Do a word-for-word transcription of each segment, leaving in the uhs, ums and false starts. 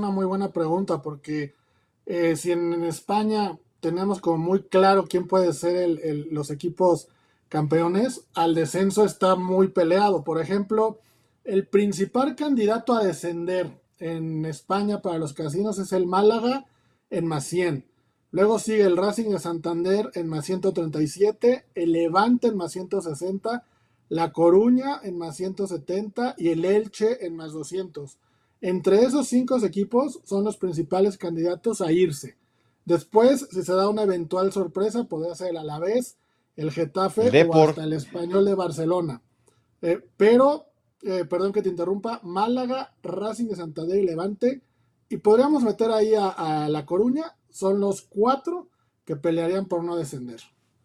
una muy buena pregunta porque eh, si en, en España tenemos como muy claro quién puede ser el- el- los equipos campeones, al descenso está muy peleado. Por ejemplo, el principal candidato a descender en España para los casinos es el Málaga en más cien. Luego sigue el Racing de Santander en más ciento treinta y siete, el Levante en más ciento sesenta, la Coruña en más ciento setenta y el Elche en más doscientos. Entre esos cinco equipos son los principales candidatos a irse. Después, si se da una eventual sorpresa, podría ser el Alavés, el El Getafe o Depor. hasta el Español de Barcelona. Eh, pero, eh, perdón que te interrumpa, Málaga, Racing de Santander y Levante, y podríamos meter ahí a, a La Coruña, son los cuatro que pelearían por no descender.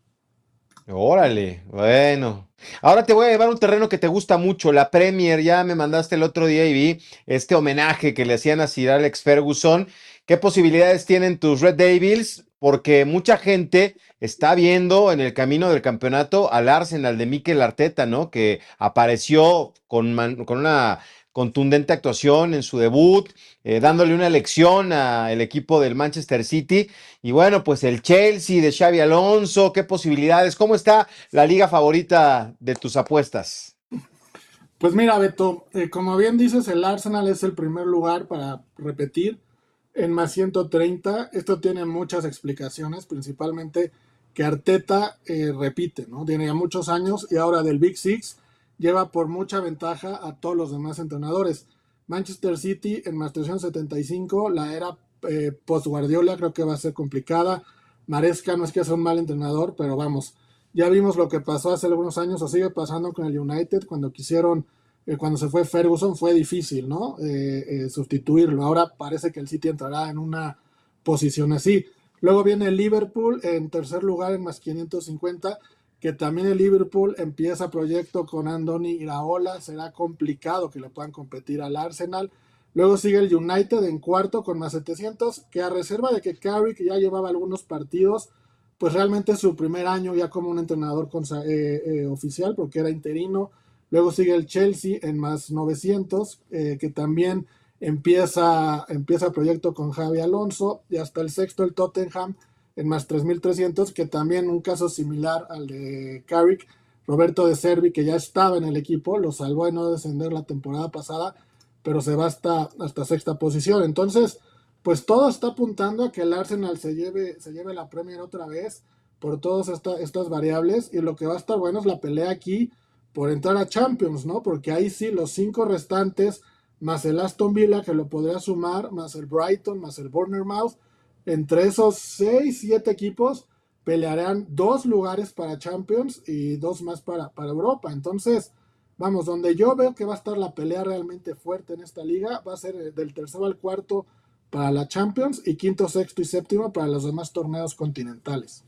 Órale, bueno. Ahora te voy a llevar un terreno que te gusta mucho, la Premier. Ya me mandaste el otro día y vi este homenaje que le hacían a Sir Alex Ferguson. ¿Qué posibilidades tienen tus Red Devils? Porque mucha gente está viendo en el camino del campeonato al Arsenal de Mikel Arteta, ¿no? Que apareció con, man- con una contundente actuación en su debut, eh, dándole una lección al equipo del Manchester City. Y bueno, pues el Chelsea de Xavi Alonso, ¿qué posibilidades? ¿Cómo está la liga favorita de tus apuestas? Pues mira, Beto, eh, como bien dices, el Arsenal es el primer lugar para repetir en más ciento treinta. Esto tiene muchas explicaciones, principalmente que Arteta eh, repite, ¿no? Tiene ya muchos años y ahora del Big Six lleva por mucha ventaja a todos los demás entrenadores. Manchester City en más trescientos setenta y cinco, la era eh, post-Guardiola creo que va a ser complicada. Maresca no es que sea un mal entrenador, pero vamos, ya vimos lo que pasó hace algunos años, o sigue pasando con el United, cuando quisieron, eh, cuando se fue Ferguson, fue difícil, ¿no? Eh, eh, sustituirlo. Ahora parece que el City entrará en una posición así. Luego viene el Liverpool en tercer lugar en más quinientos cincuenta, que también el Liverpool empieza proyecto con Andoni Iraola, será complicado que le puedan competir al Arsenal. Luego sigue el United en cuarto con más setecientos, que a reserva de que Carrick ya llevaba algunos partidos, pues realmente es su primer año ya como un entrenador consa- eh, eh, oficial, porque era interino. Luego sigue el Chelsea en más novecientos, eh, que también empieza, empieza proyecto con Javi Alonso, y hasta el sexto el Tottenham en más tres mil trescientos, que también un caso similar al de Carrick, Roberto de Servi, que ya estaba en el equipo, lo salvó de no descender la temporada pasada, pero se va hasta, hasta sexta posición. Entonces, pues todo está apuntando a que el Arsenal se lleve, se lleve la Premier otra vez por todas esta, estas variables, y lo que va a estar bueno es la pelea aquí por entrar a Champions, ¿no? Porque ahí sí, los cinco restantes, más el Aston Villa que lo podría sumar, más el Brighton, más el Bournemouth, entre esos seis, siete equipos pelearán dos lugares para Champions y dos más para, para Europa. Entonces, vamos, donde yo veo que va a estar la pelea realmente fuerte en esta liga, va a ser del tercero al cuarto para la Champions y quinto, sexto y séptimo para los demás torneos continentales.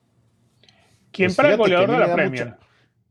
¿Quién Pues para el fíjate que a goleador mí de me la da mucha... Premier?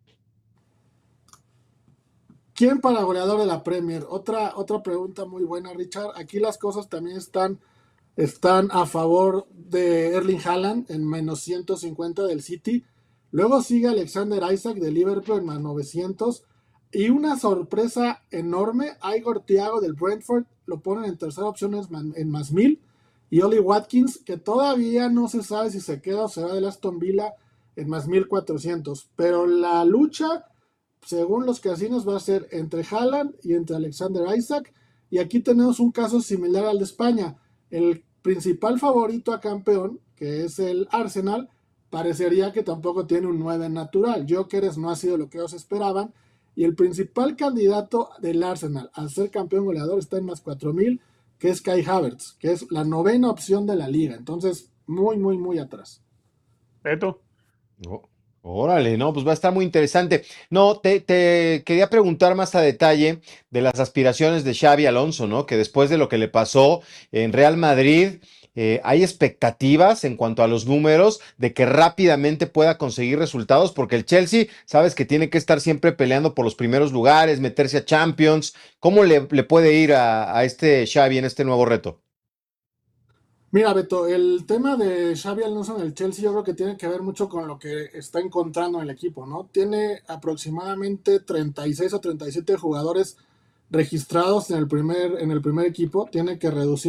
¿Quién para goleador de la Premier? Otra, otra pregunta muy buena, Richard. Aquí las cosas también están, están a favor de Erling Haaland en menos ciento cincuenta del City. Luego sigue Alexander Isaac de Liverpool en más novecientos. Y una sorpresa enorme, Igor Thiago del Brentford lo ponen en tercera opción en más mil. Y Oli Watkins, que todavía no se sabe si se queda o se va del Aston Villa en más mil cuatrocientos. Pero la lucha, según los casinos, va a ser entre Haaland y entre Alexander Isaac. Y aquí tenemos un caso similar al de España. El principal favorito a campeón, que es el Arsenal, parecería que tampoco tiene un nueve natural. Jokeres no ha sido lo que ellos esperaban. Y el principal candidato del Arsenal al ser campeón goleador está en más cuatro mil, que es Kai Havertz, que es la novena opción de la liga. Entonces, muy, muy, muy atrás. Beto. Oh, órale, no, pues va a estar muy interesante. No, te, te quería preguntar más a detalle de las aspiraciones de Xavi Alonso, ¿no? Que después de lo que le pasó en Real Madrid, eh, hay expectativas en cuanto a los números de que rápidamente pueda conseguir resultados, porque el Chelsea, sabes que tiene que estar siempre peleando por los primeros lugares, meterse a Champions. ¿Cómo le, le puede ir a, a este Xavi en este nuevo reto? Mira, Beto, el tema de Xavi Alonso en el Chelsea yo creo que tiene que ver mucho con lo que está encontrando en el equipo, ¿no? Tiene aproximadamente treinta y seis o treinta y siete jugadores registrados en el primer, en el primer equipo, tiene que reducir